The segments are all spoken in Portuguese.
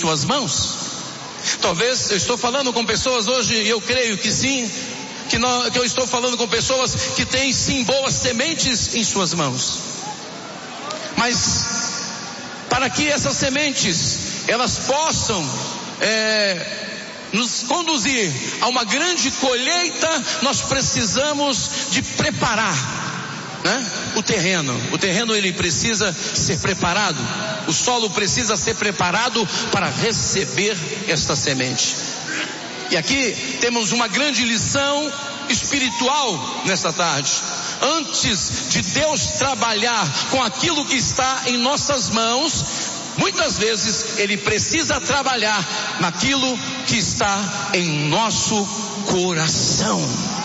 suas mãos? Talvez eu estou falando com pessoas hoje, e eu creio que sim, que eu estou falando com pessoas que têm sim boas sementes em suas mãos. Mas para que essas sementes elas possam nos conduzir a uma grande colheita, nós precisamos de preparar, né? O terreno ele precisa ser preparado, o solo precisa ser preparado para receber esta semente. E aqui temos uma grande lição espiritual nesta tarde. Antes de Deus trabalhar com aquilo que está em nossas mãos, muitas vezes Ele precisa trabalhar naquilo que está em nosso coração.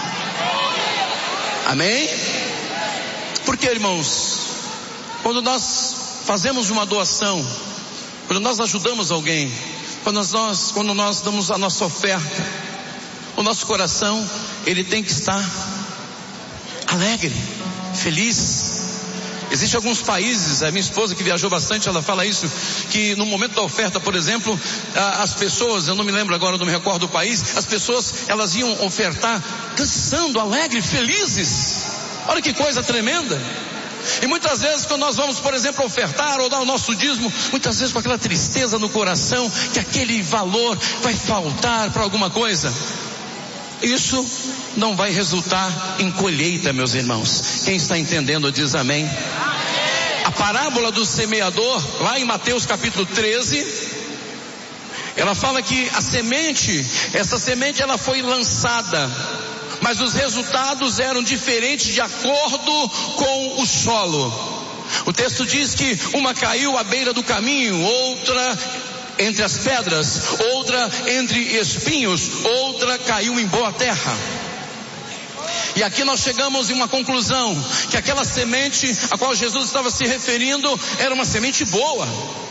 Amém? Porque, irmãos, quando nós fazemos uma doação, quando nós ajudamos alguém, quando nós damos a nossa oferta, o nosso coração, ele tem que estar alegre, feliz. Existem alguns países, a minha esposa que viajou bastante, ela fala isso, que no momento da oferta, por exemplo, as pessoas, eu não me lembro agora, não me recordo do país, as pessoas, elas iam ofertar dançando, alegres, felizes. Olha que coisa tremenda. E muitas vezes quando nós vamos, por exemplo, ofertar ou dar o nosso dízimo, muitas vezes com aquela tristeza no coração, que aquele valor vai faltar para alguma coisa. Isso não vai resultar em colheita, meus irmãos. Quem está entendendo diz amém. A parábola do semeador, lá em Mateus capítulo 13, ela fala que essa semente ela foi lançada, mas os resultados eram diferentes de acordo com o solo. O texto diz que uma caiu à beira do caminho, outra entre as pedras, outra entre espinhos, outra caiu em boa terra. E aqui nós chegamos em uma conclusão, que aquela semente a qual Jesus estava se referindo era uma semente boa.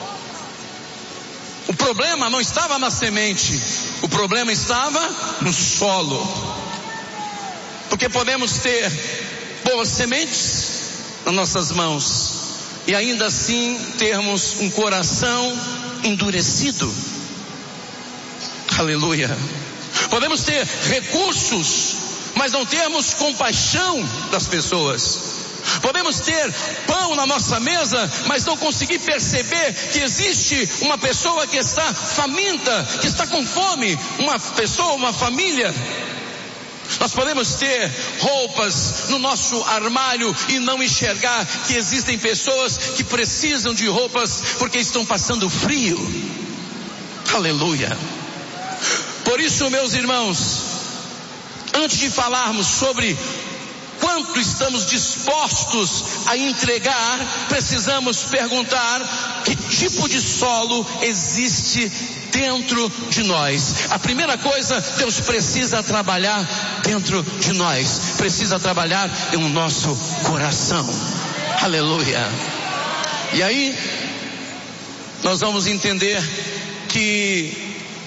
O problema não estava na semente, o problema estava no solo. Porque podemos ter boas sementes nas nossas mãos e ainda assim termos um coração endurecido. Aleluia. Podemos ter recursos, mas não termos compaixão das pessoas. Podemos ter pão na nossa mesa, mas não conseguir perceber que existe uma pessoa que está faminta, que está com fome, uma família. Nós podemos ter roupas no nosso armário e não enxergar que existem pessoas que precisam de roupas porque estão passando frio. Aleluia. Por isso, meus irmãos, antes de falarmos sobre quanto estamos dispostos a entregar, precisamos perguntar que tipo de solo existe dentro de nós. A primeira coisa, Deus precisa trabalhar dentro de nós, precisa trabalhar no nosso coração. Aleluia. E aí nós vamos entender que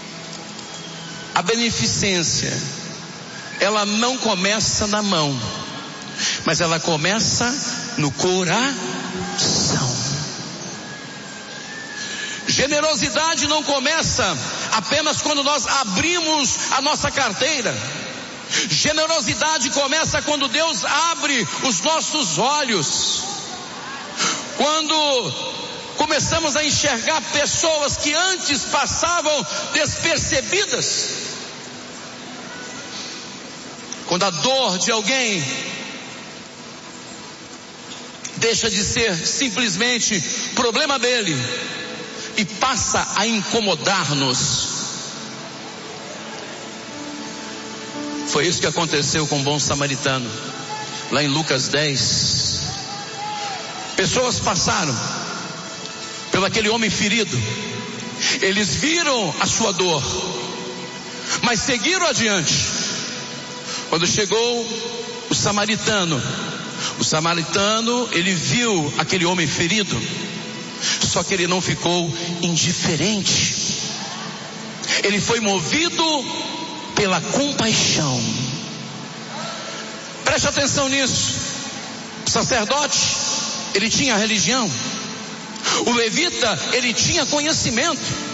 a beneficência, ela não começa na mão, mas ela começa no coração. Generosidade não começa apenas quando nós abrimos a nossa carteira. Generosidade começa quando Deus abre os nossos olhos. Quando começamos a enxergar pessoas que antes passavam despercebidas. Quando a dor de alguém deixa de ser simplesmente problema dele e passa a incomodar-nos. Foi isso que aconteceu com o bom samaritano, lá em Lucas 10. Pessoas passaram pelo aquele homem ferido, eles viram a sua dor, mas seguiram adiante. Quando chegou o samaritano, ele viu aquele homem ferido, só que ele não ficou indiferente. Ele foi movido pela compaixão. Preste atenção nisso. O sacerdote, ele tinha religião. O levita, ele tinha conhecimento.